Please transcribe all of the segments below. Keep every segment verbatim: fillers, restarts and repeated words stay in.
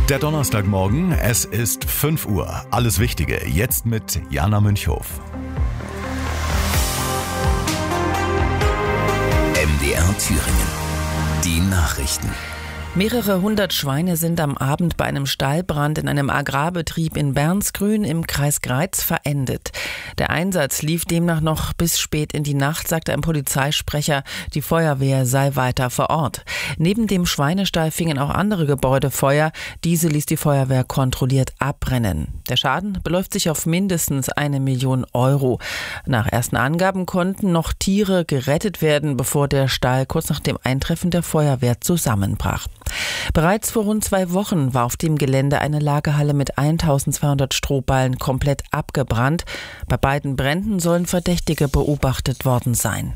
Der Donnerstagmorgen, es ist fünf Uhr. Alles Wichtige jetzt mit Jana Münchhof. M D R Thüringen. Die Nachrichten. Mehrere hundert Schweine sind am Abend bei einem Stallbrand in einem Agrarbetrieb in Bernsgrün im Kreis Greiz verendet. Der Einsatz lief demnach noch bis spät in die Nacht, sagte ein Polizeisprecher. Die Feuerwehr sei weiter vor Ort. Neben dem Schweinestall fingen auch andere Gebäude Feuer. Diese ließ die Feuerwehr kontrolliert abbrennen. Der Schaden beläuft sich auf mindestens eine Million Euro. Nach ersten Angaben konnten noch Tiere gerettet werden, bevor der Stall kurz nach dem Eintreffen der Feuerwehr zusammenbrach. Bereits vor rund zwei Wochen war auf dem Gelände eine Lagerhalle mit eintausendzweihundert Strohballen komplett abgebrannt. Bei beiden Bränden sollen Verdächtige beobachtet worden sein.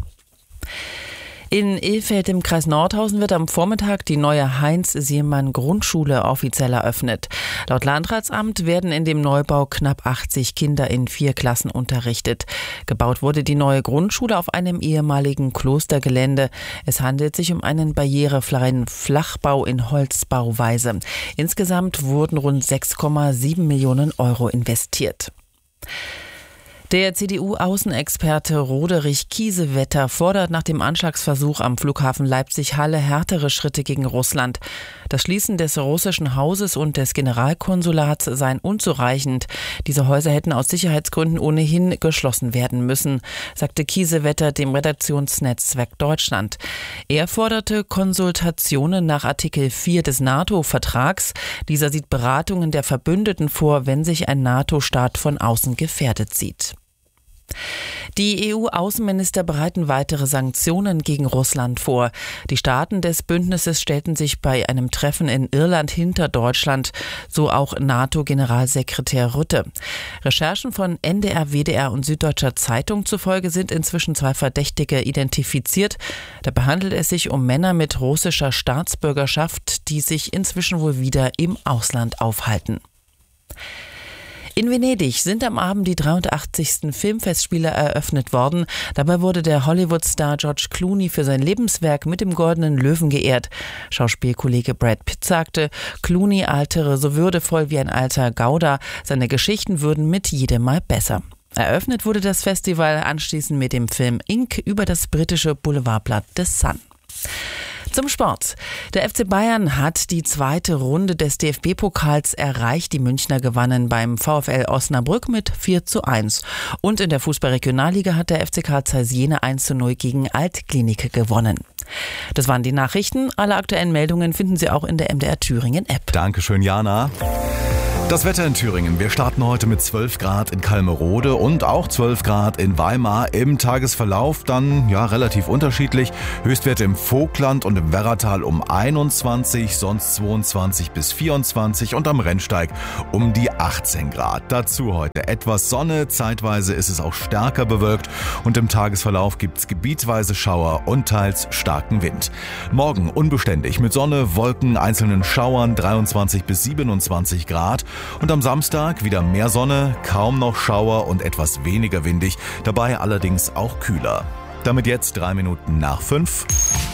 In Ilfeld im Kreis Nordhausen wird am Vormittag die neue Heinz-Siermann-Grundschule offiziell eröffnet. Laut Landratsamt werden in dem Neubau knapp achtzig Kinder in vier Klassen unterrichtet. Gebaut wurde die neue Grundschule auf einem ehemaligen Klostergelände. Es handelt sich um einen barrierefreien Flachbau in Holzbauweise. Insgesamt wurden rund sechs Komma sieben Millionen Euro investiert. Der C D U-Außenexperte Roderich Kiesewetter fordert nach dem Anschlagsversuch am Flughafen Leipzig-Halle härtere Schritte gegen Russland. Das Schließen des russischen Hauses und des Generalkonsulats seien unzureichend. Diese Häuser hätten aus Sicherheitsgründen ohnehin geschlossen werden müssen, sagte Kiesewetter dem Redaktionsnetzwerk Deutschland. Er forderte Konsultationen nach Artikel vier des NATO-Vertrags. Dieser sieht Beratungen der Verbündeten vor, wenn sich ein NATO-Staat von außen gefährdet sieht. Die E U-Außenminister bereiten weitere Sanktionen gegen Russland vor. Die Staaten des Bündnisses stellten sich bei einem Treffen in Irland hinter Deutschland, so auch NATO-Generalsekretär Rutte. Recherchen von N D R, W D R und Süddeutscher Zeitung zufolge sind inzwischen zwei Verdächtige identifiziert. Dabei handelt es sich um Männer mit russischer Staatsbürgerschaft, die sich inzwischen wohl wieder im Ausland aufhalten. In Venedig sind am Abend die dreiundachtzigsten Filmfestspiele eröffnet worden. Dabei wurde der Hollywood-Star George Clooney für sein Lebenswerk mit dem Goldenen Löwen geehrt. Schauspielkollege Brad Pitt sagte, Clooney altere so würdevoll wie ein alter Gouda. Seine Geschichten würden mit jedem Mal besser. Eröffnet wurde das Festival anschließend mit dem Film Ink über das britische Boulevardblatt The Sun. Zum Sport. Der F C Bayern hat die zweite Runde des D F B-Pokals erreicht. Die Münchner gewannen beim VfL Osnabrück mit vier zu eins. Und in der Fußball-Regionalliga hat der F C Karl Zeiss Jena eins zu null gegen Altklinik gewonnen. Das waren die Nachrichten. Alle aktuellen Meldungen finden Sie auch in der M D R Thüringen App. Dankeschön, Jana. Das Wetter in Thüringen. Wir starten heute mit zwölf Grad in Kalmerode und auch zwölf Grad in Weimar. Im Tagesverlauf dann ja relativ unterschiedlich. Höchstwerte im Vogtland und im Werratal um einundzwanzig, sonst zweiundzwanzig bis vierundzwanzig und am Rennsteig um die achtzehn Grad. Dazu heute etwas Sonne, zeitweise ist es auch stärker bewölkt und im Tagesverlauf gibt es gebietsweise Schauer und teils starken Wind. Morgen unbeständig mit Sonne, Wolken, einzelnen Schauern, dreiundzwanzig bis siebenundzwanzig Grad. Und am Samstag wieder mehr Sonne, kaum noch Schauer und etwas weniger windig, dabei allerdings auch kühler. Damit jetzt drei Minuten nach fünf.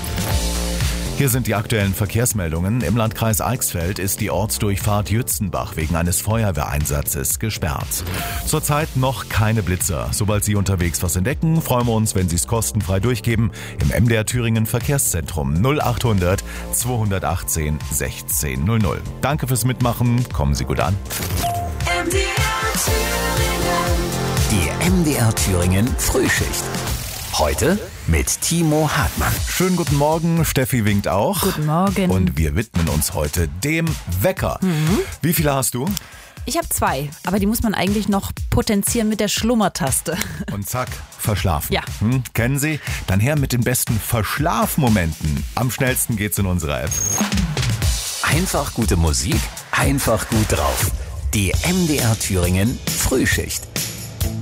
Hier sind die aktuellen Verkehrsmeldungen. Im Landkreis Eichsfeld ist die Ortsdurchfahrt Jützenbach wegen eines Feuerwehreinsatzes gesperrt. Zurzeit noch keine Blitzer. Sobald Sie unterwegs was entdecken, freuen wir uns, wenn Sie es kostenfrei durchgeben. Im M D R Thüringen Verkehrszentrum null achthundert zweihundertachtzehn sechzehn null null. Danke fürs Mitmachen. Kommen Sie gut an. M D R Thüringen. Die M D R Thüringen Frühschicht. Heute mit Timo Hartmann. Schönen guten Morgen, Steffi winkt auch. Guten Morgen. Und wir widmen uns heute dem Wecker. Mhm. Wie viele hast du? Ich habe zwei, aber die muss man eigentlich noch potenzieren mit der Schlummertaste. Und zack, verschlafen. Ja. Hm, kennen Sie? Dann her mit den besten Verschlafmomenten. Am schnellsten geht's in unserer App. Einfach gute Musik, einfach gut drauf. Die M D R Thüringen Frühschicht.